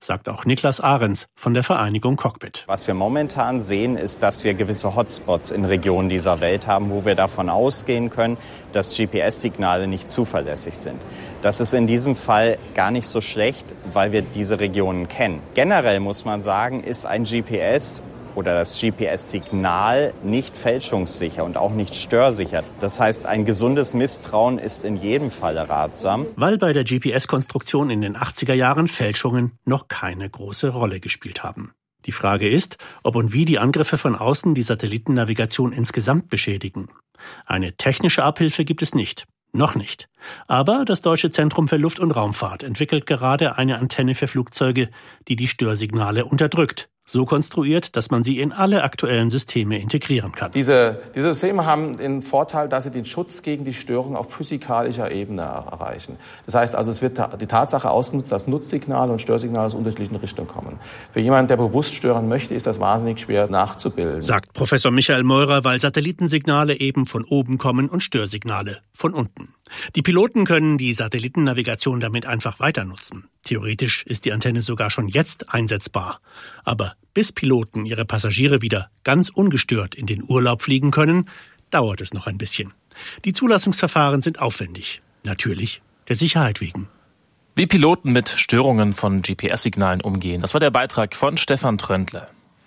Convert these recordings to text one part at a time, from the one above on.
sagt auch Niklas Ahrens von der Vereinigung Cockpit. Was wir momentan sehen, ist, dass wir gewisse Hotspots in Regionen dieser Welt haben, wo wir davon ausgehen können, dass GPS-Signale nicht zuverlässig sind. Das ist in diesem Fall gar nicht so schlecht, weil wir diese Regionen kennen. Generell muss man sagen, ist ein GPS oder das GPS-Signal nicht fälschungssicher und auch nicht störsicher. Das heißt, ein gesundes Misstrauen ist in jedem Fall ratsam. Weil bei der GPS-Konstruktion in den 80er Jahren Fälschungen noch keine große Rolle gespielt haben. Die Frage ist, ob und wie die Angriffe von außen die Satellitennavigation insgesamt beschädigen. Eine technische Abhilfe gibt es nicht. Noch nicht. Aber das Deutsche Zentrum für Luft- und Raumfahrt entwickelt gerade eine Antenne für Flugzeuge, die die Störsignale unterdrückt. So konstruiert, dass man sie in alle aktuellen Systeme integrieren kann. Diese Systeme haben den Vorteil, dass sie den Schutz gegen die Störung auf physikalischer Ebene erreichen. Das heißt also, es wird die Tatsache ausgenutzt, dass Nutzsignale und Störsignale aus unterschiedlichen Richtungen kommen. Für jemanden, der bewusst stören möchte, ist das wahnsinnig schwer nachzubilden. Sagt Professor Michael Meurer, weil Satellitensignale eben von oben kommen und Störsignale von unten. Die Piloten können die Satellitennavigation damit einfach weiter nutzen. Theoretisch ist die Antenne sogar schon jetzt einsetzbar. Aber bis Piloten ihre Passagiere wieder ganz ungestört in den Urlaub fliegen können, dauert es noch ein bisschen. Die Zulassungsverfahren sind aufwendig. Natürlich der Sicherheit wegen. Wie Piloten mit Störungen von GPS-Signalen umgehen, das war der Beitrag von Stefan Tröndle.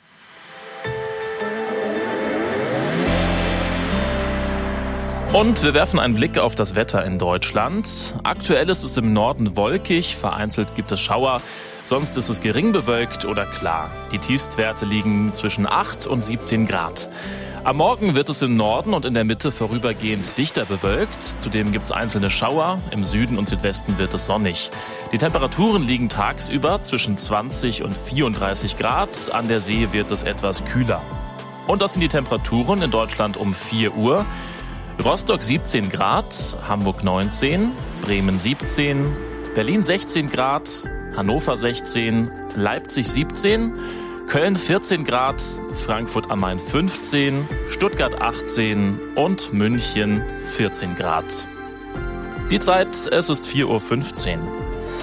Und wir werfen einen Blick auf das Wetter in Deutschland. Aktuell ist es im Norden wolkig, vereinzelt gibt es Schauer, sonst ist es gering bewölkt oder klar. Die Tiefstwerte liegen zwischen 8 und 17 Grad. Am Morgen wird es im Norden und in der Mitte vorübergehend dichter bewölkt. Zudem gibt es einzelne Schauer. Im Süden und Südwesten wird es sonnig. Die Temperaturen liegen tagsüber zwischen 20 und 34 Grad. An der See wird es etwas kühler. Und das sind die Temperaturen in Deutschland um 4 Uhr. Rostock 17 Grad, Hamburg 19, Bremen 17, Berlin 16 Grad, Hannover 16, Leipzig 17, Köln 14 Grad, Frankfurt am Main 15, Stuttgart 18 und München 14 Grad. Die Zeit, es ist 4:15 Uhr.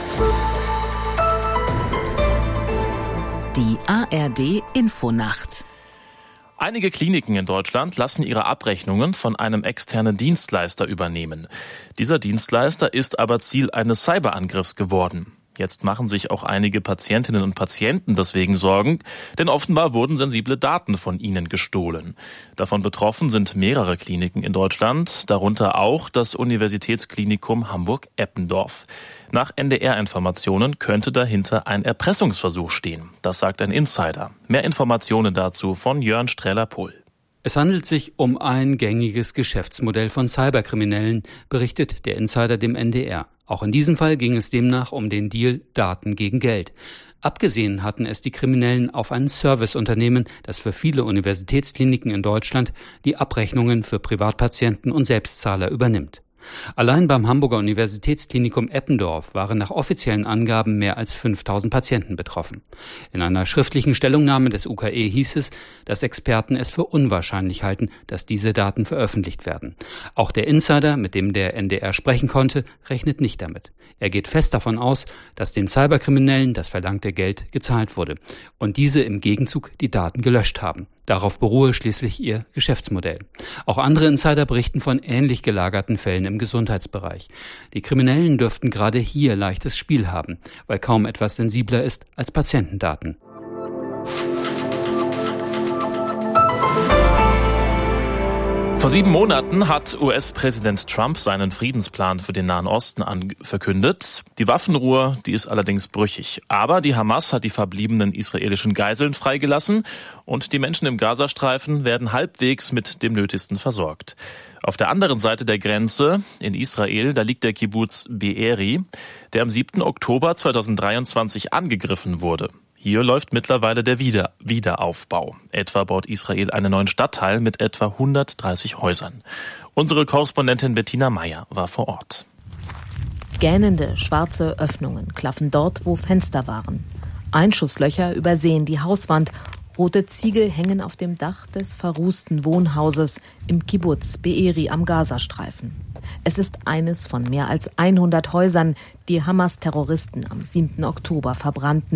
Die ARD Infonacht. Einige Kliniken in Deutschland lassen ihre Abrechnungen von einem externen Dienstleister übernehmen. Dieser Dienstleister ist aber Ziel eines Cyberangriffs geworden. Jetzt machen sich auch einige Patientinnen und Patienten deswegen Sorgen, denn offenbar wurden sensible Daten von ihnen gestohlen. Davon betroffen sind mehrere Kliniken in Deutschland, darunter auch das Universitätsklinikum Hamburg-Eppendorf. Nach NDR-Informationen könnte dahinter ein Erpressungsversuch stehen. Das sagt ein Insider. Mehr Informationen dazu von Jörn Streller-Pohl. Es handelt sich um ein gängiges Geschäftsmodell von Cyberkriminellen, berichtet der Insider dem NDR. Auch in diesem Fall ging es demnach um den Deal Daten gegen Geld. Abgesehen hatten es die Kriminellen auf ein Serviceunternehmen, das für viele Universitätskliniken in Deutschland die Abrechnungen für Privatpatienten und Selbstzahler übernimmt. Allein beim Hamburger Universitätsklinikum Eppendorf waren nach offiziellen Angaben mehr als 5000 Patienten betroffen. In einer schriftlichen Stellungnahme des UKE hieß es, dass Experten es für unwahrscheinlich halten, dass diese Daten veröffentlicht werden. Auch der Insider, mit dem der NDR sprechen konnte, rechnet nicht damit. Er geht fest davon aus, dass den Cyberkriminellen das verlangte Geld gezahlt wurde und diese im Gegenzug die Daten gelöscht haben. Darauf beruhe schließlich ihr Geschäftsmodell. Auch andere Insider berichten von ähnlich gelagerten Fällen im Gesundheitsbereich. Die Kriminellen dürften gerade hier leichtes Spiel haben, weil kaum etwas sensibler ist als Patientendaten. Vor 7 Monaten hat US-Präsident Trump seinen Friedensplan für den Nahen Osten verkündet. Die Waffenruhe, die ist allerdings brüchig. Aber die Hamas hat die verbliebenen israelischen Geiseln freigelassen und die Menschen im Gazastreifen werden halbwegs mit dem Nötigsten versorgt. Auf der anderen Seite der Grenze in Israel, da liegt der Kibbuz Be'eri, der am 7. Oktober 2023 angegriffen wurde. Hier läuft mittlerweile der Wiederaufbau. Etwa baut Israel einen neuen Stadtteil mit etwa 130 Häusern. Unsere Korrespondentin Bettina Meyer war vor Ort. Gähnende schwarze Öffnungen klaffen dort, wo Fenster waren. Einschusslöcher übersehen die Hauswand. Rote Ziegel hängen auf dem Dach des verrußten Wohnhauses im Kibbuz Be'eri am Gazastreifen. Es ist eines von mehr als 100 Häusern, die Hamas-Terroristen am 7. Oktober verbrannten.